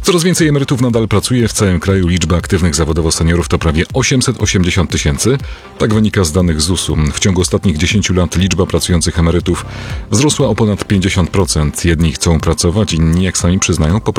Coraz więcej emerytów nadal pracuje. W całym kraju liczba aktywnych zawodowo seniorów to prawie 880 tysięcy. Tak wynika z danych ZUS-u. W ciągu ostatnich 10 lat liczba pracujących emerytów wzrosła o ponad 50%. Jedni chcą pracować, inni, jak sami przyznają, po